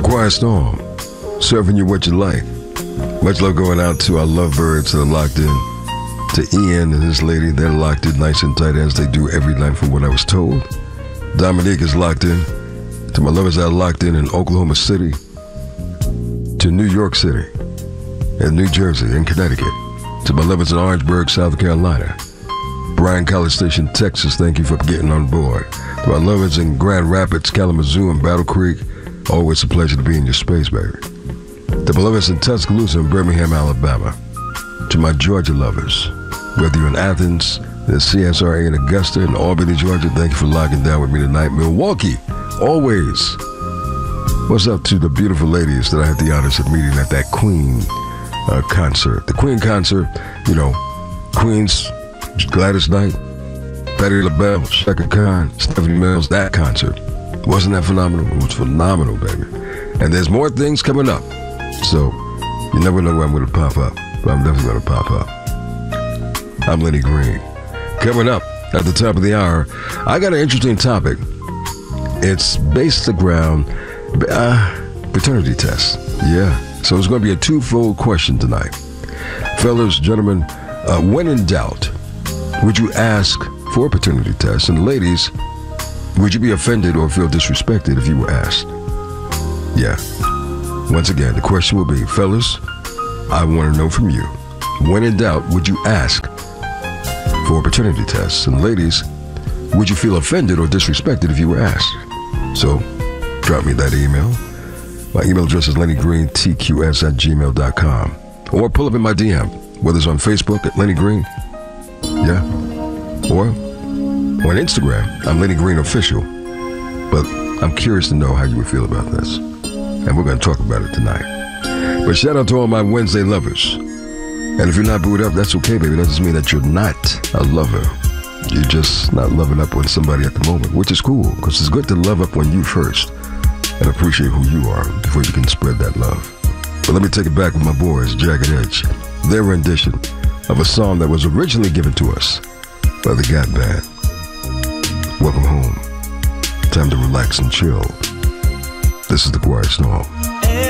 Quiet Storm, serving you what you like. Much love going out to our lovebirds that are locked in. To Ian and his lady, they're locked in nice and tight as they do every night from what I was told. Dominique is locked in. To my lovers that are locked in Oklahoma City. To New York City. And New Jersey and Connecticut. To my lovers in Orangeburg, South Carolina. Bryan College Station, Texas, thank you for getting on board. To my lovers in Grand Rapids, Kalamazoo, and Battle Creek, always a pleasure to be in your space, baby. To my lovers in Tuscaloosa and Birmingham, Alabama. To my Georgia lovers, whether you're in Athens, the CSRA in Augusta, and Albany, Georgia, thank you for locking down with me tonight. Milwaukee, always. What's up to the beautiful ladies that I had the honors of meeting at that Queen concert? The Queen concert, you know, Queen's Gladys Knight, Patti LaBelle, Chaka Khan, Stephanie Mills, that concert. Wasn't that phenomenal? It was phenomenal, baby. And there's more things coming up. So, you never know where I'm going to pop up. But I'm definitely going to pop up. I'm Lenny Green. Coming up at the top of the hour, I got an interesting topic. It's based around paternity tests. Yeah. So it's going to be a twofold question tonight. Fellas, gentlemen, when in doubt, would you ask for a paternity test? And ladies, would you be offended or feel disrespected if you were asked? Yeah. Once again, the question will be, fellas, I want to know from you. When in doubt, would you ask for a paternity test? And ladies, would you feel offended or disrespected if you were asked? So, drop me that email. My email address is lennygreentqs@gmail.com. Or pull up in my DM, whether it's on Facebook at Lenny Green, yeah, or on Instagram, I'm Lenny Green Official. But I'm curious to know how you would feel about this. And we're going to talk about it tonight. But shout out to all my Wednesday lovers. And if you're not booed up, that's okay, baby. That doesn't mean that you're not a lover. You're just not loving up on somebody at the moment, which is cool, because it's good to love up on you first and appreciate who you are before you can spread that love. But let me take it back with my boys, Jagged Edge. Their rendition of a song that was originally given to us by the Gap Band. Welcome home. Time to relax and chill. This is the Quiet Storm.